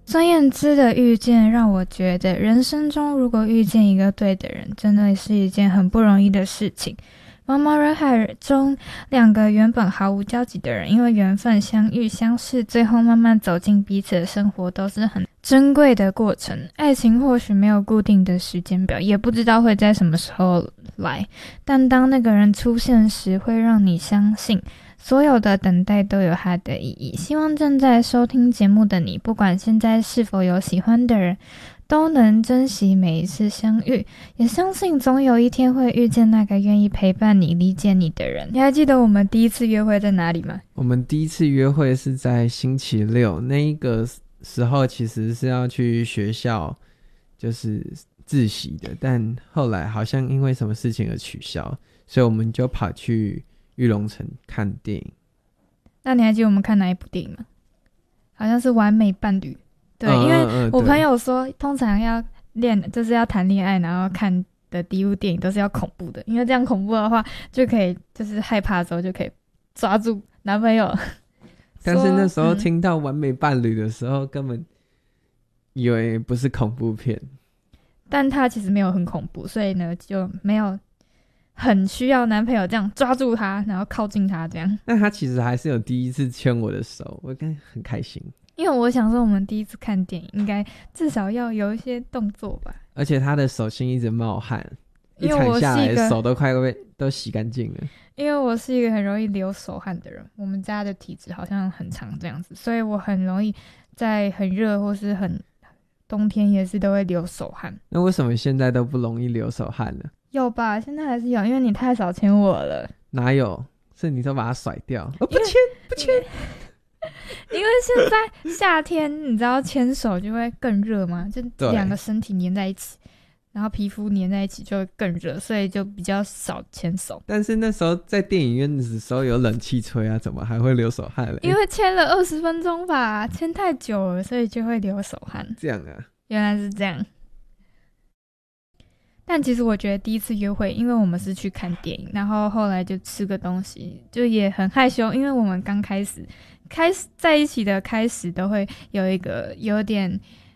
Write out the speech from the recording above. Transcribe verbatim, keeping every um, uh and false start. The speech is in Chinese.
孙燕姿的遇见让我觉得，人生中如果遇见一个对的人，真的是一件很不容易的事情。茫茫人海中，两个原本毫无交集的人，因为缘分相遇相识，最后慢慢走进彼此的生活，都是很珍贵的过程。爱情或许没有固定的时间表，也不知道会在什么时候来，但当那个人出现时，会让你相信所有的等待都有它的意义。希望正在收听节目的你，不管现在是否有喜欢的人，都能珍惜每一次相遇，也相信总有一天会遇见那个愿意陪伴你、理解你的人。你还记得我们第一次约会在哪里吗？ 我们第一次约会是在星期六，那一个时候其实是要去学校就是自习的，但后来好像因为什么事情而取消，所以我们就跑去玉龙城看电影。 那你还记得我们看哪一部电影吗？好像是《完美伴侣》。对， 嗯、 因为我嗯、 朋友说通常要恋就是要谈恋爱然后看的第一部电影都是要恐怖的，因为这样恐怖的话就可以就是害怕的时候就可以抓住男朋友。 但是那时候听到完美伴侣的时候、嗯、根本以为不是恐怖片， 但他其实没有很恐怖，所以呢就没有很需要男朋友这样抓住他然后靠近他这样。 但他其实还是有第一次牵我的手，我感觉很开心， 因为我想说我们第一次看电影应该至少要有一些动作吧， 而且他的手心一直冒汗，一铲下来手都快被都洗干净了。 因为我是一个很容易流手汗的人，我们家的体质好像很常这样子，所以我很容易在很热或是很冬天也是都会流手汗。 那为什么现在都不容易流手汗呢？ 有吧，现在还是有，因为你太少牵我了。 哪有，是你都把它甩掉。哦，不牵不牵。 因为现在夏天你知道牵手就会更热吗？就两个身体黏在一起，然后皮肤黏在一起就会更热，所以就比较少牵手。 但是那时候在电影院的时候有冷气吹啊，怎么还会流手汗嘞？ 因为牵了二十分钟吧，牵太久了，所以就会流手汗。 这样啊， 原来是这样。但其实我觉得第一次约会，因为我们是去看电影，然后后来就吃个东西，就也很害羞，因为我们刚开始开始在一起的开始都会有一个有点